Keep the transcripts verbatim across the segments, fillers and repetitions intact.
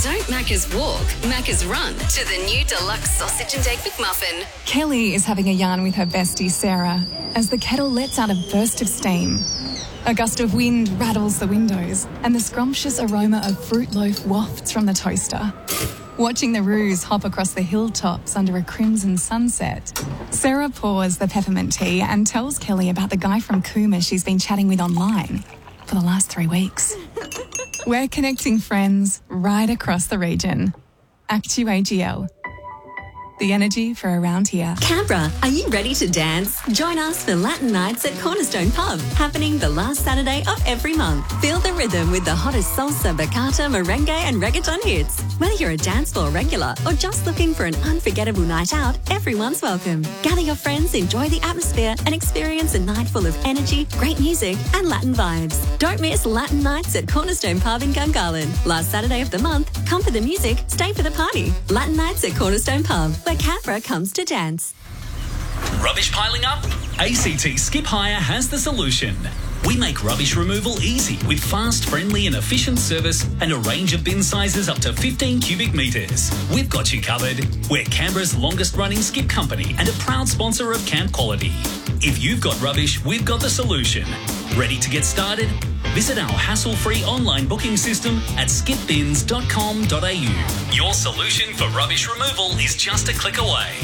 Don't Macca's walk, Macca's run to the new deluxe sausage and egg McMuffin. Kelly is having a yarn with her bestie Sarah as the kettle lets out a burst of steam. A gust of wind rattles the windows and the scrumptious aroma of fruit loaf wafts from the toaster. Watching the roos hop across the hilltops under a crimson sunset, Sarah pours the peppermint tea and tells Kelly about the guy from Cooma she's been chatting with online for the last three weeks. We're connecting friends right across the region. Actu A G L. The energy for around here. Canberra, are you ready to dance? Join us for Latin Nights at Cornerstone Pub, happening the last Saturday of every month. Feel the rhythm with the hottest salsa, bachata, merengue and reggaeton hits. Whether you're a dance floor regular or just looking for an unforgettable night out, everyone's welcome. Gather your friends, enjoy the atmosphere and experience a night full of energy, great music and Latin vibes. Don't miss Latin Nights at Cornerstone Pub in Gungahlin. Last Saturday of the month, come for the music, stay for the party. Latin Nights at Cornerstone Pub, where Canberra comes to dance. Rubbish piling up? A C T Skip Hire has the solution. We make rubbish removal easy with fast, friendly and efficient service and a range of bin sizes up to fifteen cubic metres. We've got you covered. We're Canberra's longest running skip company and a proud sponsor of Camp Quality. If you've got rubbish, we've got the solution. Ready to get started? Visit our hassle-free online booking system at skip bins dot com dot a u. Your solution for rubbish removal is just a click away.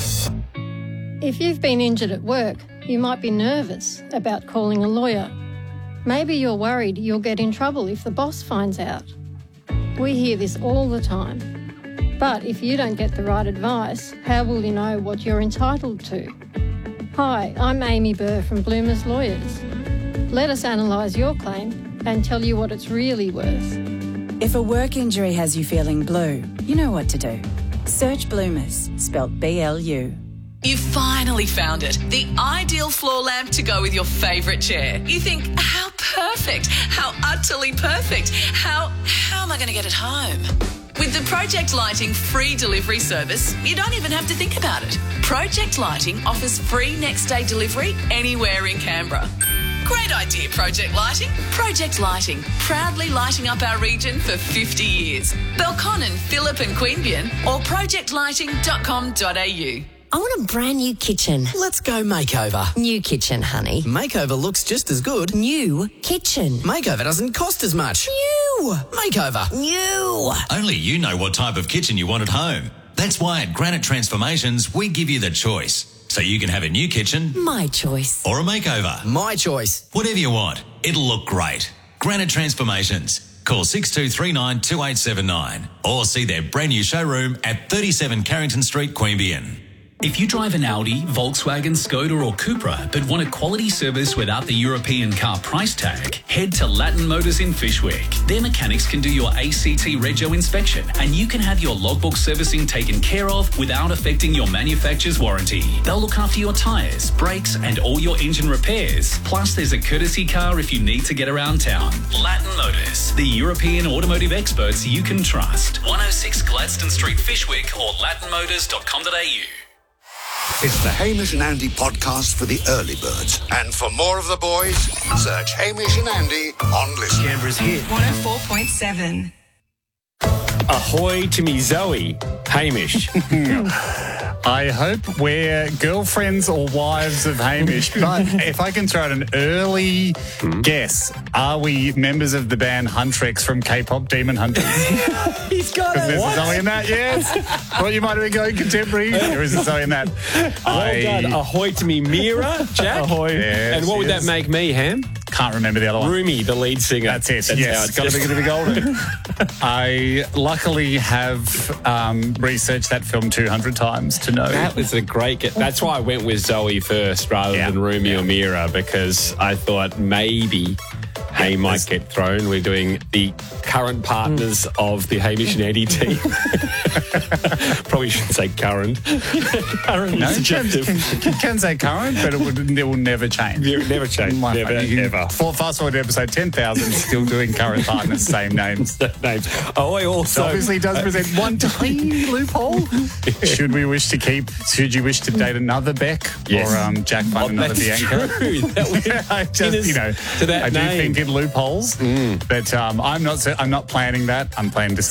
If you've been injured at work, you might be nervous about calling a lawyer. Maybe you're worried you'll get in trouble if the boss finds out. We hear this all the time. But if you don't get the right advice, how will you know what you're entitled to? Hi, I'm Amy Burr from Bloomers Lawyers. Let us analyse your claim and tell you what it's really worth. If a work injury has you feeling blue, you know what to do. Search Bloomers, spelt B L U. You finally found it. The ideal floor lamp to go with your favourite chair. You think, how perfect, how utterly perfect, how, how am I going to get it home? With the Project Lighting free delivery service, you don't even have to think about it. Project Lighting offers free next day delivery anywhere in Canberra. Great idea, Project Lighting. Project Lighting, proudly lighting up our region for fifty years. Belconnen, Phillip and Queanbeyan or project lighting dot com dot a u. I want a brand new kitchen. Let's go makeover. New kitchen, honey. Makeover looks just as good. New kitchen. Makeover doesn't cost as much. New. Makeover. New. Only you know what type of kitchen you want at home. That's why at Granite Transformations, we give you the choice. So you can have a new kitchen. My choice. Or a makeover. My choice. Whatever you want. It'll look great. Granite Transformations. Call six two three nine, two eight seven nine or see their brand new showroom at thirty-seven Carrington Street, Queanbeyan. If you drive an Audi, Volkswagen, Skoda or Cupra but want a quality service without the European car price tag, head to Latin Motors in Fyshwick. Their mechanics can do your A C T Rego inspection and you can have your logbook servicing taken care of without affecting your manufacturer's warranty. They'll look after your tyres, brakes and all your engine repairs. Plus there's a courtesy car if you need to get around town. Latin Motors, the European automotive experts you can trust. one oh six Gladstone Street, Fyshwick or latin motors dot com dot a u. It's the Hamish and Andy podcast for the early birds. And for more of the boys, search Hamish and Andy on Listen. Canberra's hit. one oh four point seven. Ahoy to me Zoe. Hamish. I hope we're girlfriends or wives of Hamish. But if I can throw out an early hmm? guess, are we members of the band Huntrix from K-pop Demon Hunters? He's got it. There's What? a Zoe in that, yes. Well, you might have been going contemporary. There is a Zoe in that. Well I... done. Ahoy to me Mira, Jack. Ahoy. Yes, and what would yes. that make me, Ham? Can't remember the other one. Rumi, the lead singer. That's it. That's yes, how it's got to be going to be golden. I luckily have um, researched that film two hundred times to know. That was a great get. That's why I went with Zoe first rather yeah. than Rumi yeah. or Mira, because I thought maybe he might get thrown. We're doing the current partners mm. of the Hamish and Andy team. Probably shouldn't say current. Current no, is subjective. You can, can say current, but it, would, it will never change. It never change. Never, ever. Fast forward to episode ten thousand, still doing current partners, same names. names. Oh, I also... It obviously does present one tiny loophole. Should we wish to keep, should you wish to date another Beck? Yes. Or um, Jack find oh, another Bianca? True. That would, yeah, I just, you know, to that I name. do think in loopholes, mm. but um, I'm not I'm not planning that. I'm planning to